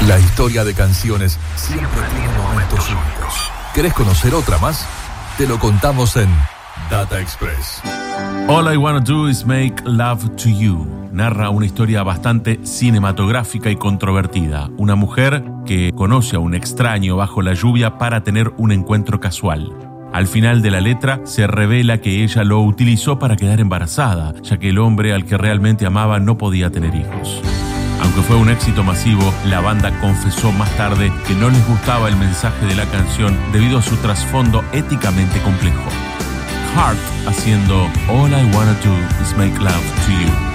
La historia de canciones siempre tiene momentos únicos. ¿Querés conocer otra más? Te lo contamos en Data Express. All I Wanna Do Is Make Love to You narra una historia bastante cinematográfica y controvertida. Una mujer que conoce a un extraño bajo la lluvia para tener un encuentro casual. Al final de la letra se revela que ella lo utilizó para quedar embarazada, ya que el hombre al que realmente amaba no podía tener hijos. Aunque fue un éxito masivo, la banda confesó más tarde que no les gustaba el mensaje de la canción debido a su trasfondo éticamente complejo. Heart haciendo All I Wanna Do Is Make Love to You.